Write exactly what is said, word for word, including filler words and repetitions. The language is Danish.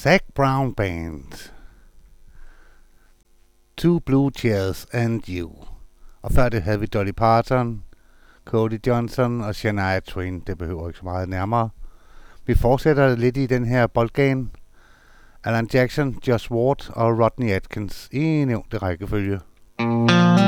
Zac Brown Band. Two Blue Chairs and You. Og før det havde vi Dolly Parton, Cody Johnson og Shania Twain. Det behøver ikke så meget nærmere. Vi fortsætter lidt i den her boldgame. Alan Jackson, Josh Ward og Rodney Atkins i nævnte rækkefølge.